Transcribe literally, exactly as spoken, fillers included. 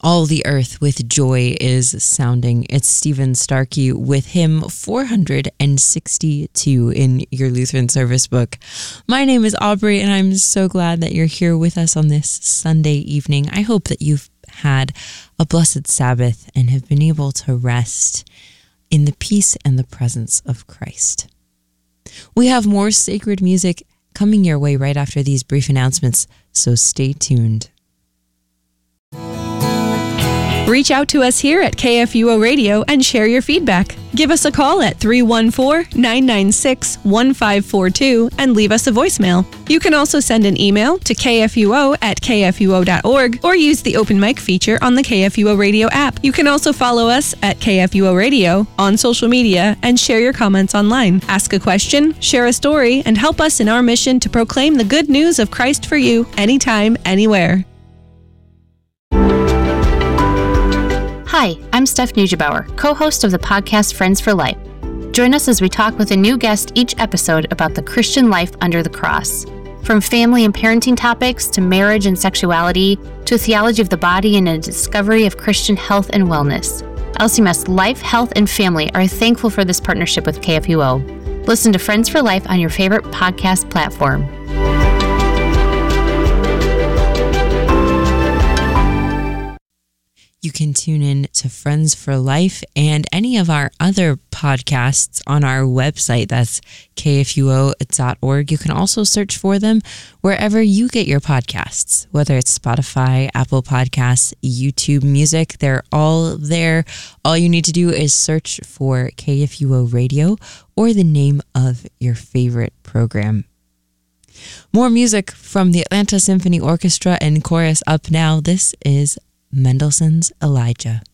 All the Earth with Joy is sounding. It's Stephen Starkey with hymn four hundred sixty-two in your Lutheran service book. My name is Aubrey, and I'm so glad that you're here with us on this Sunday evening. I hope that you've had a blessed Sabbath and have been able to rest in the peace and the presence of Christ. We have more sacred music coming your way right after these brief announcements, so stay tuned. Reach out to us here at K F U O Radio and share your feedback. Give us a call at three one four, nine nine six, one five four two and leave us a voicemail. You can also send an email to k f u o at k f u o dot org or use the open mic feature on the K F U O Radio app. You can also follow us at K F U O Radio on social media and share your comments online. Ask a question, share a story, and help us in our mission to proclaim the good news of Christ for you anytime, anywhere. Hi, I'm Steph Neugebauer, co-host of the podcast Friends for Life. Join us as we talk with a new guest each episode about the Christian life under the cross. From family and parenting topics to marriage and sexuality to a theology of the body and a discovery of Christian health and wellness. L C M S Life, Health, and Family are thankful for this partnership with K F U O. Listen to Friends for Life on your favorite podcast platform. You can tune in to Friends for Life and any of our other podcasts on our website. That's k f u o dot org. You can also search for them wherever you get your podcasts, whether it's Spotify, Apple Podcasts, YouTube Music. They're all there. All you need to do is search for K F U O Radio or the name of your favorite program. More music from the Atlanta Symphony Orchestra and Chorus up now. This is Mendelssohn's Elijah.